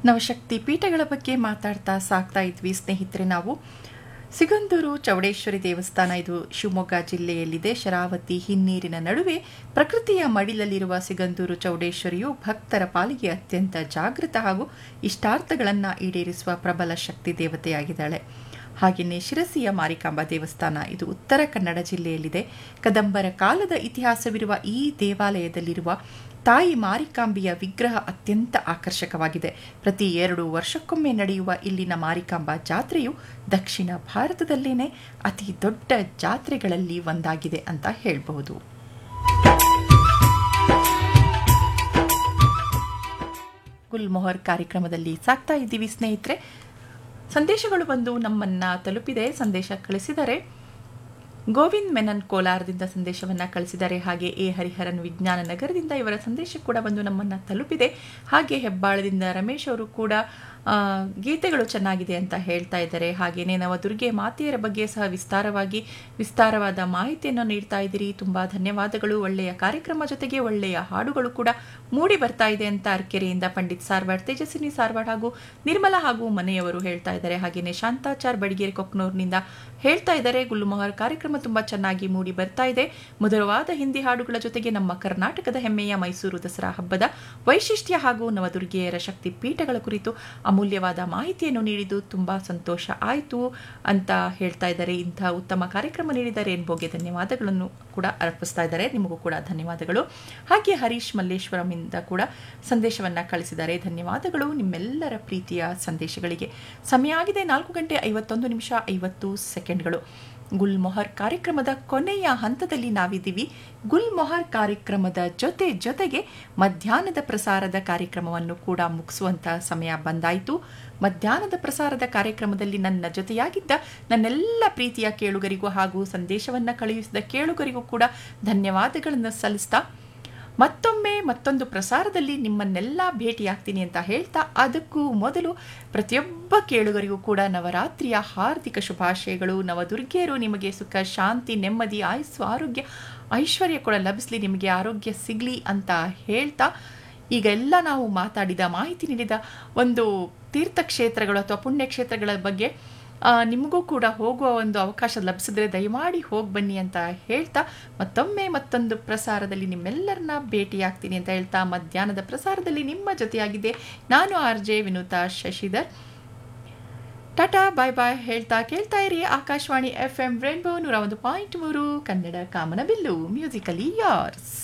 ನವಶಕ್ತಿ ಪೀಠಗಳ ಬಗ್ಗೆ ಮಾತಾಡ್ತಾ ಸಾಕ್ತಾ ಇದ್ವಿ ಸ್ನೇಹಿತರೆ. ನಾವು ಸಿಗಂದೂರು ಚೌಡೇಶ್ವರಿ ದೇವಸ್ಥಾನ, ಇದು ಶಿವಮೊಗ್ಗ ಜಿಲ್ಲೆಯಲ್ಲಿದೆ. ಶರಾವತಿ ಹಿನ್ನೀರಿನ ನಡುವೆ ಪ್ರಕೃತಿಯ ಮಡಿಲಲ್ಲಿರುವ ಸಿಗಂದೂರು ಚೌಡೇಶ್ವರಿಯು ಭಕ್ತರ ಪಾಲಿಗೆ ಅತ್ಯಂತ ಜಾಗೃತ ಹಾಗೂ ಇಷ್ಟಾರ್ಥಗಳನ್ನು ಈಡೇರಿಸುವ ಪ್ರಬಲ ಶಕ್ತಿ ದೇವತೆಯಾಗಿದ್ದಾಳೆ. ಹಾಗೆಯೇ ಶಿರಸಿಯ ಮಾರಿಕಾಂಬಾ ದೇವಸ್ಥಾನ, ಇದು ಉತ್ತರ ಕನ್ನಡ ಜಿಲ್ಲೆಯಲ್ಲಿದೆ. ಕದಂಬರ ಕಾಲದ ಇತಿಹಾಸವಿರುವ ಈ ದೇವಾಲಯದಲ್ಲಿರುವ ತಾಯಿ ಮಾರಿಕಾಂಬೆಯ ವಿಗ್ರಹ ಅತ್ಯಂತ ಆಕರ್ಷಕವಾಗಿದೆ. ಪ್ರತಿ 2 ವರ್ಷಕ್ಕೊಮ್ಮೆ ನಡೆಯುವ ಇಲ್ಲಿನ ಮಾರಿಕಾಂಬಾ ಜಾತ್ರೆಯು ದಕ್ಷಿಣ ಭಾರತದಲ್ಲೇನೆ ಅತಿ ದೊಡ್ಡ ಜಾತ್ರೆಗಳಲ್ಲಿ ಒಂದಾಗಿದೆ ಅಂತ ಹೇಳಬಹುದು. ಗುಲ್ಮೊಹರ್ ಕಾರ್ಯಕ್ರಮದಲ್ಲಿ ಸಾಕ್ತಾ ಇದ್ದೀವಿ ಸ್ನೇಹಿತರೆ. ಸಂದೇಶಗಳು ಬಂದು ನಮ್ಮನ್ನ ತಲುಪಿದೆ. ಸಂದೇಶ ಕಳಿಸಿದರೆ ಗೋವಿಂದ್ ಮೆನನ್ ಕೋಲಾರದಿಂದ ಸಂದೇಶವನ್ನು ಕಳಿಸಿದ್ದಾರೆ. ಹಾಗೆ ಎ ಹರಿಹರನ್ ವಿಜ್ಞಾನ ನಗರದಿಂದ ಇವರ ಸಂದೇಶ ಕೂಡ ಬಂದು ನಮ್ಮನ್ನು ತಲುಪಿದೆ. ಹಾಗೆ ಹೆಬ್ಬಾಳದಿಂದ ರಮೇಶ್ ಅವರು ಕೂಡ ಗೀತೆಗಳು ಚೆನ್ನಾಗಿದೆ ಅಂತ ಹೇಳ್ತಾ ಇದ್ದಾರೆ. ಹಾಗೆಯೇ ನವದುರ್ಗೆ ಮಾತೆಯರ ಬಗ್ಗೆ ಸಹ ವಿಸ್ತಾರವಾದ ಮಾಹಿತಿಯನ್ನು ನೀಡ್ತಾ ಇದ್ದೀರಿ. ತುಂಬ ಧನ್ಯವಾದಗಳು. ಒಳ್ಳೆಯ ಕಾರ್ಯಕ್ರಮ ಜೊತೆಗೆ ಒಳ್ಳೆಯ ಹಾಡುಗಳು ಕೂಡ ಮೂಡಿ ಬರ್ತಾ ಇದೆ ಅಂತ ಅರ್ಕೆರೆಯಿಂದ ಪಂಡಿತ್ ಸಾರ್ವಾಡ್, ತೇಜಸ್ವಿನಿ ಸಾರ್ವಾಡ್ ಹಾಗೂ ನಿರ್ಮಲಾ ಹಾಗೂ ಮನೆಯವರು ಹೇಳ್ತಾ ಇದ್ದಾರೆ. ಹಾಗೆಯೇ ಶಾಂತಾಚಾರ್ ಬಡಿಗೇರಿ ಕೊಕ್ನೂರಿನಿಂದ ಹೇಳ್ತಾ ಇದ್ದಾರೆ, ಗುಲ್ಮೊಹರ್ ಕಾರ್ಯಕ್ರಮ ತುಂಬ ಚೆನ್ನಾಗಿ ಮೂಡಿ ಬರ್ತಾ ಇದೆ. ಮಧುರವಾದ ಹಿಂದಿ ಹಾಡುಗಳ ಜೊತೆಗೆ ನಮ್ಮ ಕರ್ನಾಟಕದ ಹೆಮ್ಮೆಯ ಮೈಸೂರು ದಸರಾ ಹಬ್ಬದ ವೈಶಿಷ್ಟ್ಯ ಹಾಗೂ ನವದುರ್ಗೆಯರ ಶಕ್ತಿ ಪೀಠಗಳ ಕುರಿತು ಅಮೂಲ್ಯವಾದ ಮಾಹಿತಿಯನ್ನು ನೀಡಿದ್ದು ತುಂಬಾ ಸಂತೋಷ ಆಯಿತು ಅಂತ ಹೇಳ್ತಾ ಇದ್ದಾರೆ. ಇಂತಹ ಉತ್ತಮ ಕಾರ್ಯಕ್ರಮ ನೀಡಿದ ರೇನ್ಬೋಗೆ ಧನ್ಯವಾದಗಳನ್ನು ಕೂಡ ಅರ್ಪಿಸ್ತಾ ಇದ್ದಾರೆ. ನಿಮಗೂ ಕೂಡ ಧನ್ಯವಾದಗಳು. ಹಾಗೆ ಹರೀಶ್ ಮಲ್ಲೇಶ್ವರಂ ಇಂದ ಕೂಡ ಸಂದೇಶವನ್ನ ಕಳಿಸಿದ್ದಾರೆ. ಧನ್ಯವಾದಗಳು ನಿಮ್ಮೆಲ್ಲರ ಪ್ರೀತಿಯ ಸಂದೇಶಗಳಿಗೆ. ಸಮಯ ಆಗಿದೆ 4:51:50 ಗುಲ್ಮೊಹರ್ ಕಾರ್ಯಕ್ರಮದ ಕೊನೆಯ ಹಂತದಲ್ಲಿ ನಾವಿದ್ದೀವಿ. ಗುಲ್ಮೊಹರ್ ಕಾರ್ಯಕ್ರಮದ ಜೊತೆಗೆ ಮಧ್ಯಾಹ್ನದ ಪ್ರಸಾರದ ಕಾರ್ಯಕ್ರಮವನ್ನು ಕೂಡ ಮುಗಿಸುವಂತಹ ಸಮಯ ಬಂದಾಯಿತು. ಮಧ್ಯಾಹ್ನದ ಪ್ರಸಾರದ ಕಾರ್ಯಕ್ರಮದಲ್ಲಿ ನನ್ನ ಜೊತೆಯಾಗಿದ್ದ ನನ್ನೆಲ್ಲ ಪ್ರೀತಿಯ ಕೇಳುಗರಿಗೂ ಹಾಗೂ ಸಂದೇಶವನ್ನು ಕಳುಹಿಸಿದ ಕೇಳುಗರಿಗೂ ಕೂಡ ಧನ್ಯವಾದಗಳನ್ನು ಸಲ್ಲಿಸ್ತಾ ಮತ್ತೊಂದು ಪ್ರಸಾರದಲ್ಲಿ ನಿಮ್ಮನ್ನೆಲ್ಲ ಭೇಟಿಯಾಗ್ತೀನಿ ಅಂತ ಹೇಳ್ತಾ, ಅದಕ್ಕೂ ಮೊದಲು ಪ್ರತಿಯೊಬ್ಬ ಕೇಳುಗರಿಗೂ ಕೂಡ ನವರಾತ್ರಿಯ ಹಾರ್ದಿಕ ಶುಭಾಶಯಗಳು. ನವದುರ್ಗೆಯರು ನಿಮಗೆ ಸುಖ, ಶಾಂತಿ, ನೆಮ್ಮದಿ, ಆಯುಸ್ಸು, ಆರೋಗ್ಯ, ಐಶ್ವರ್ಯ ಕೂಡ ಲಭಿಸಲಿ, ನಿಮಗೆ ಆರೋಗ್ಯ ಸಿಗಲಿ ಅಂತ ಹೇಳ್ತಾ, ಈಗ ಎಲ್ಲ ನಾವು ಮಾತಾಡಿದ ಮಾಹಿತಿ ನೀಡಿದ ಒಂದು ತೀರ್ಥಕ್ಷೇತ್ರಗಳು ಅಥವಾ ಪುಣ್ಯಕ್ಷೇತ್ರಗಳ ಬಗ್ಗೆ ನಿಮಗೂ ಕೂಡ ಹೋಗುವ ಒಂದು ಅವಕಾಶ ಲಭಿಸಿದ್ರೆ ದಯಮಾಡಿ ಹೋಗಿ ಬನ್ನಿ ಅಂತ ಹೇಳ್ತಾ, ಮತ್ತೊಂದು ಪ್ರಸಾರದಲ್ಲಿ ನಿಮ್ಮೆಲ್ಲರನ್ನ ಭೇಟಿಯಾಗ್ತೀನಿ ಅಂತ ಹೇಳ್ತಾ, ಮಧ್ಯಾಹ್ನದ ಪ್ರಸಾರದಲ್ಲಿ ನಿಮ್ಮ ಜೊತೆಯಾಗಿದೆ ನಾನು RJ ವಿನುತಾ ಶಶಿಧರ್. ಟಾಟಾ ಬಾಯ್ ಬಾಯ್ ಹೇಳ್ತಾ ಕೇಳ್ತಾ ಇರಿ ಆಕಾಶವಾಣಿ FM ರೇನ್ಬೋ 101.3 ಕನ್ನಡ ಕಾಮನಬಿಲ್ಲು, ಮ್ಯೂಸಿಕಲಿ ಯಾರ್ಸ್.